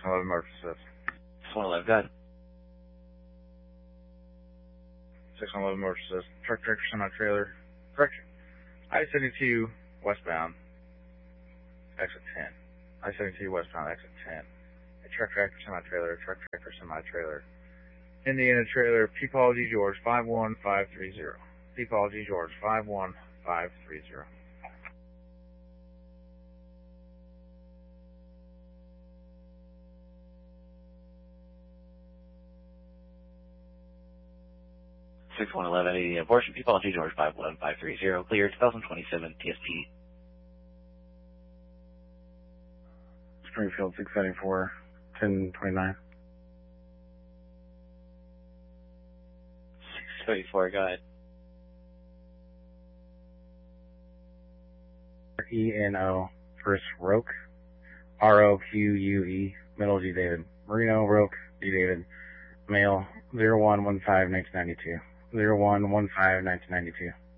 611 motor assist. 611, go ahead. 611 motor assist. Truck tractor semi-trailer. Correction. I-72 westbound, exit 10. I-72 westbound, exit 10. A truck tractor semi-trailer, Indiana trailer, Peepaw G. George 51530. Peepaw G. George 51530. Six 111 80 abortion, Peepaw G. George 51530, clear 2027 TSP. Springfield 674, 1029. 634, go ahead. ENO, first Roque, ROQUE, middle G David. Marino, Roque, D David, male, 0115 1992. 0115 1992.